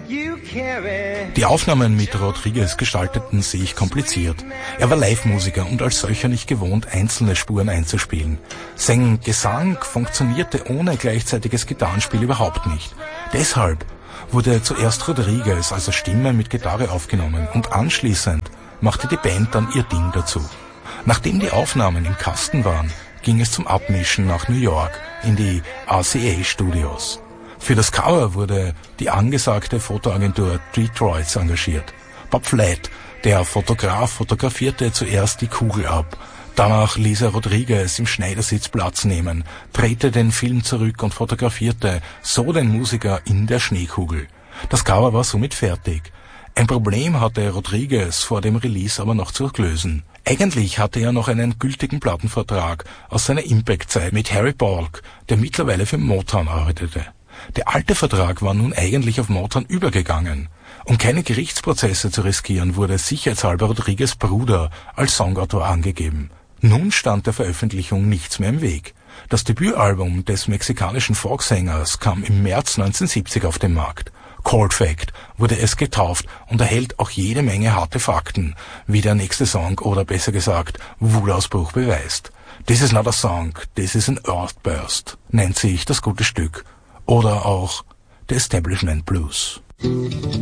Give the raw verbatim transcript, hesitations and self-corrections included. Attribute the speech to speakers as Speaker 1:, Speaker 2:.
Speaker 1: Die Aufnahmen mit Rodriguez gestalteten sich kompliziert. Er war Live-Musiker und als solcher nicht gewohnt, einzelne Spuren einzuspielen. Sein Gesang funktionierte ohne gleichzeitiges Gitarrenspiel überhaupt nicht. Deshalb wurde zuerst Rodriguez als Stimme mit Gitarre aufgenommen und anschließend machte die Band dann ihr Ding dazu. Nachdem die Aufnahmen im Kasten waren, ging es zum Abmischen nach New York in die R C A Studios. Für das Cover wurde die angesagte Fotoagentur Detroit engagiert. Bob Flatt, der Fotograf, fotografierte zuerst die Kugel ab. Danach ließ er Rodriguez im Schneidersitz Platz nehmen, drehte den Film zurück und fotografierte so den Musiker in der Schneekugel. Das Cover war somit fertig. Ein Problem hatte Rodriguez vor dem Release aber noch zu lösen. Eigentlich hatte er noch einen gültigen Plattenvertrag aus seiner Impact-Zeit mit Harry Balk, der mittlerweile für Motown arbeitete. Der alte Vertrag war nun eigentlich auf Motown übergegangen. Um keine Gerichtsprozesse zu riskieren, wurde sicherheitshalber Rodriguez' Bruder als Songautor angegeben. Nun stand der Veröffentlichung nichts mehr im Weg. Das Debütalbum des mexikanischen Folksängers kam im März neunzehnhundertsiebzig auf den Markt. Cold Fact wurde es getauft und erhält auch jede Menge harte Fakten, wie der nächste Song oder besser gesagt Wutausbruch beweist. This is not a song, this is an earthburst, nennt sich das gute Stück. Oder auch The Establishment Blues.